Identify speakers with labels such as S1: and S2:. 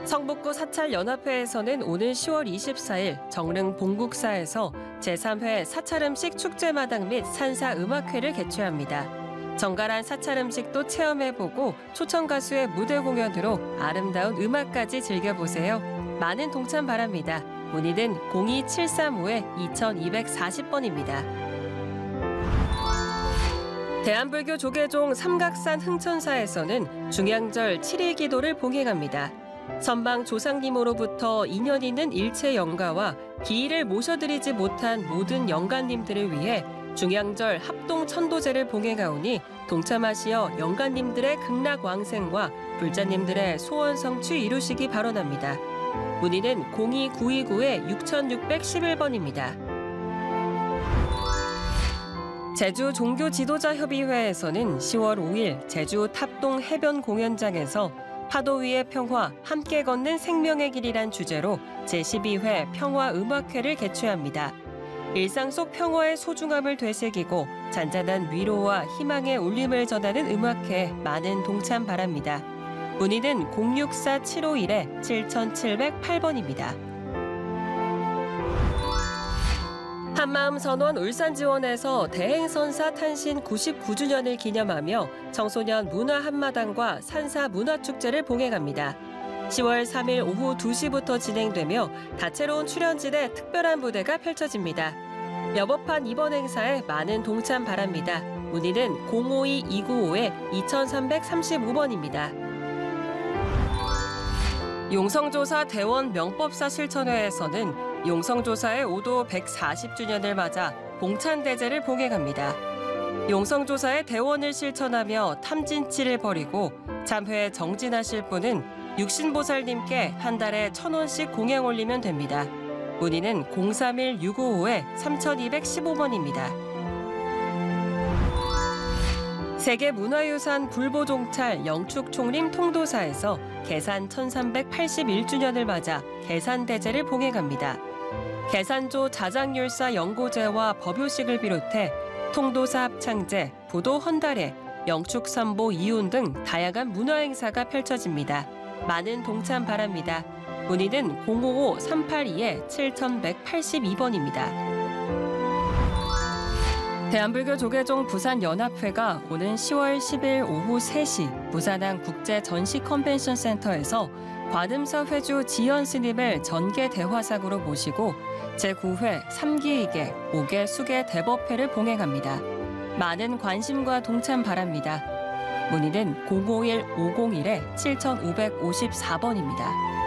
S1: 성북구 사찰연합회에서는 오늘 10월 24일 정릉 봉국사에서 제3회 사찰음식 축제마당 및 산사음악회를 개최합니다. 정갈한 사찰음식도 체험해보고 초청 가수의 무대 공연으로 아름다운 음악까지 즐겨보세요. 많은 동참 바랍니다. 문의는 02735-2240번입니다. 대한불교 조계종 삼각산 흥천사에서는 중양절 7일 기도를 봉행합니다. 선방 조상님으로부터 인연 있는 일체 영가와 기일을 모셔드리지 못한 모든 영가님들을 위해 중양절 합동 천도제를 봉행하오니 동참하시어 영가님들의 극락 왕생과 불자님들의 소원 성취 이루시기 바라옵니다. 문의는 02929-6611번입니다. 제주 종교지도자협의회에서는 10월 5일 제주 탑동 해변 공연장에서 파도 위의 평화, 함께 걷는 생명의 길이란 주제로 제12회 평화음악회를 개최합니다. 일상 속 평화의 소중함을 되새기고 잔잔한 위로와 희망의 울림을 전하는 음악회에 많은 동참 바랍니다. 문의는 064-751-7708번입니다. 한마음선원 울산지원에서 대행선사 탄신 99주년을 기념하며 청소년 문화 한마당과 산사 문화축제를 봉행합니다. 10월 3일 오후 2시부터 진행되며 다채로운 출연진의 특별한 무대가 펼쳐집니다. 여법한 이번 행사에 많은 동참 바랍니다. 문의는 052-295-2335번입니다. 용성조사 대원 명법사 실천회에서는 용성조사의 오도 140주년을 맞아 봉찬대제를 봉행합니다. 용성조사의 대원을 실천하며 탐진치를 버리고 참회에 정진하실 분은 육신보살님께 한 달에 1,000원씩 공양 올리면 됩니다. 문의는 031-655-3215번입니다. 세계문화유산 불보종찰 영축총림 통도사에서 계산 1381주년을 맞아 계산대제를 봉행합니다. 계산조 자장율사 연고제와 법요식을 비롯해 통도사 합창제, 부도 헌달회, 영축삼보 이윤 등 다양한 문화행사가 펼쳐집니다. 많은 동참 바랍니다. 문의는 055-382-7182번입니다. 대한불교 조계종 부산연합회가 오는 10월 10일 오후 3시 부산항 국제전시컨벤션센터에서 관음사 회주 지연 스님을 전계 대화상으로 모시고 제9회 3기이계 5개 수계 대법회를 봉행합니다. 많은 관심과 동참 바랍니다. 문의는 051-501-7554번입니다.